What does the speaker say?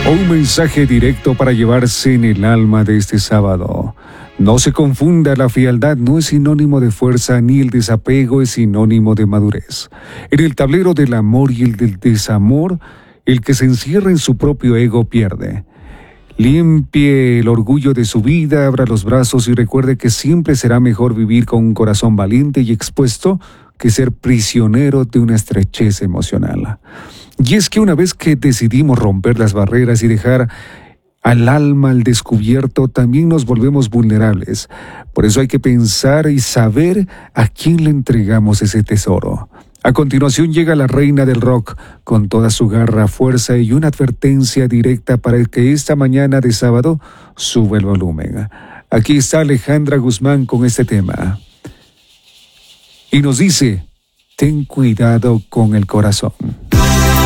Un mensaje directo para llevarse en el alma de este sábado. No se confunda, la frialdad no es sinónimo de fuerza ni el desapego es sinónimo de madurez. En el tablero del amor y el del desamor, el que se encierra en su propio ego pierde. Limpie el orgullo de su vida, abra los brazos y recuerde que siempre será mejor vivir con un corazón valiente y expuesto que ser prisionero de una estrechez emocional. Y es que una vez que decidimos romper las barreras y dejar al alma al descubierto, también nos volvemos vulnerables. Por eso hay que pensar y saber a quién le entregamos ese tesoro. A continuación llega la reina del rock con toda su garra, fuerza y una advertencia directa para que esta mañana de sábado suba el volumen. Aquí está Alejandra Guzmán con este tema. Y nos dice, ten cuidado con el corazón.